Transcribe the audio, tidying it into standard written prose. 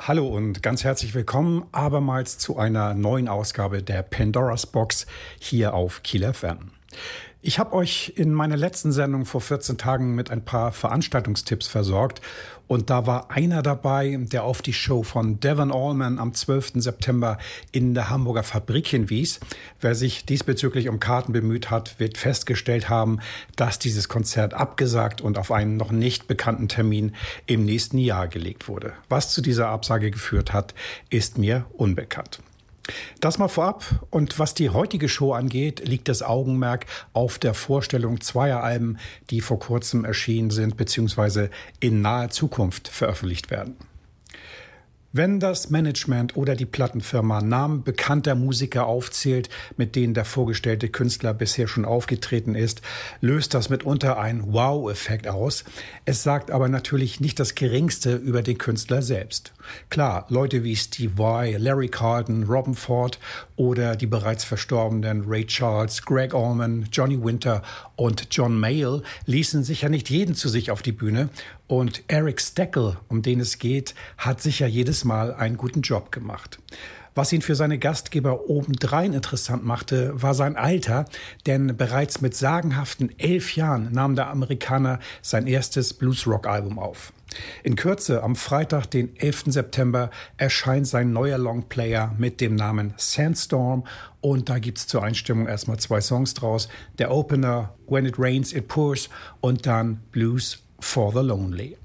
Hallo und ganz herzlich willkommen abermals zu einer neuen Ausgabe der Pandora's Box hier auf Kiel FM. Ich habe euch in meiner letzten Sendung vor 14 Tagen mit ein paar Veranstaltungstipps versorgt und da war einer dabei, der auf die Show von Devon Allman am 12. September in der Hamburger Fabrik hinwies. Wer sich diesbezüglich um Karten bemüht hat, wird festgestellt haben, dass dieses Konzert abgesagt und auf einen noch nicht bekannten Termin im nächsten Jahr gelegt wurde. Was zu dieser Absage geführt hat, ist mir unbekannt. Das mal vorab. Und was die heutige Show angeht, liegt das Augenmerk auf der Vorstellung zweier Alben, die vor kurzem erschienen sind bzw. in naher Zukunft veröffentlicht werden. Wenn das Management oder die Plattenfirma Namen bekannter Musiker aufzählt, mit denen der vorgestellte Künstler bisher schon aufgetreten ist, löst das mitunter einen Wow-Effekt aus. Es sagt aber natürlich nicht das Geringste über den Künstler selbst. Klar, Leute wie Steve Vai, Larry Carlton, Robben Ford oder die bereits verstorbenen Ray Charles, Greg Allman, Johnny Winter und John Mayall ließen sicher nicht jeden zu sich auf die Bühne. Und Eric Steckel, um den es geht, hat sicher jedes Mal einen guten Job gemacht. Was ihn für seine Gastgeber obendrein interessant machte, war sein Alter, denn bereits mit sagenhaften 11 Jahren nahm der Amerikaner sein erstes Bluesrock-Album auf. In Kürze, am Freitag, den 11. September, erscheint sein neuer Longplayer mit dem Namen Sandstorm und da gibt's zur Einstimmung erstmal 2 Songs draus. Der Opener When It Rains, It Pours und dann Blues for the Lonely.